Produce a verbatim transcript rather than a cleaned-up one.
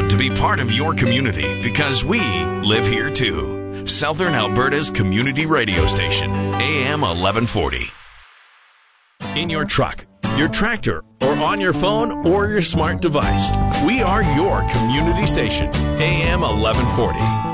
proud to be part of your community because we live here too. Southern Alberta's community radio station, A M eleven forty. In your truck, your tractor, or on your phone or your smart device, we are your community station, A M eleven forty.